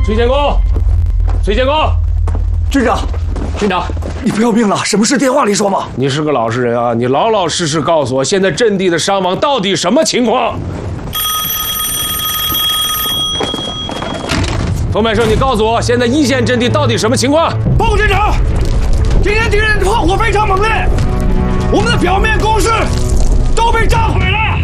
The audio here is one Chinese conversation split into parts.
崔建功，崔建功， 军长，军长，你不要命了？什么事？电话里说吗？ 你是个老实人啊，你老老实实告诉我，现在阵地的伤亡到底什么情况？冯百胜，你告诉我，现在一线阵地到底什么情况？ 报告军长，今天敌人的炮火非常猛烈，我们的表面工事都被炸毁了，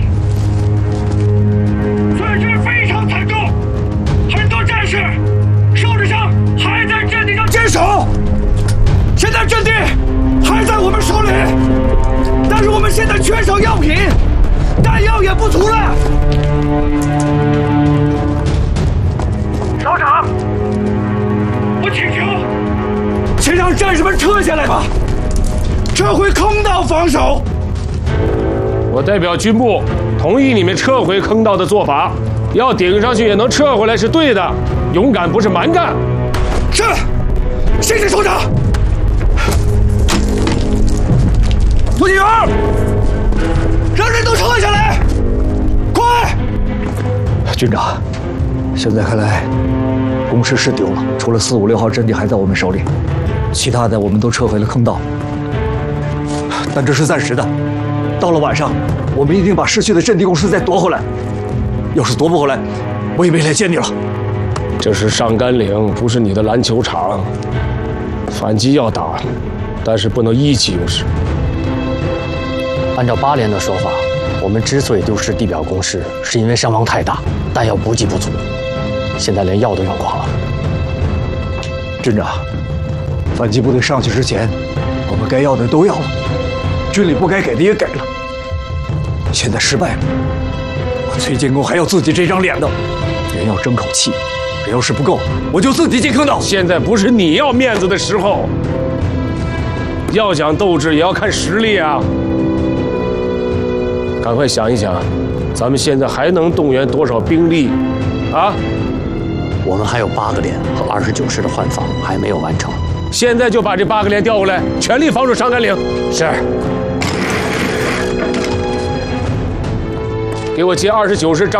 损失非常惨重，很多战士受着伤，还在阵地上坚守。现在阵地还在我们手里，但是我们现在缺少药品，弹药也不足了。首长，我请求，请让战士们撤下来吧，撤回坑道防守。 我代表军部同意你们撤回坑道的做法，要顶上去也能撤回来是对的，勇敢不是蛮干。 是，谢谢首长。涂景元，让人都撤下来，快！军长，现在看来，工事是丢了，除了4、5、6号阵地还在我们手里，其他的我们都撤回了坑道。但这是暂时的，到了晚上，我们一定把失去的阵地工事再夺回来。要是夺不回来，我也没来见你了。 这是上甘岭，不是你的篮球场。反击要打，但是不能一击有失。 按照8连的说法，我们之所以丢失地表工事，是因为伤亡太大，弹药补给不足，现在连药都用光了。 军长，反击部队上去之前，我们该要的都要了，军里不该给的也给了。现在失败了，我崔建功还要自己这张脸呢。人要争口气，人要是不够，我就自己进坑道。 现在不是你要面子的时候，要讲斗志也要看实力啊！赶快想一想，咱们现在还能动员多少兵力啊？ 我们还有8个连和29师的换防还没有完成， 现在就把这8个连调过来，全力防守上甘岭。 是。 给我接29师张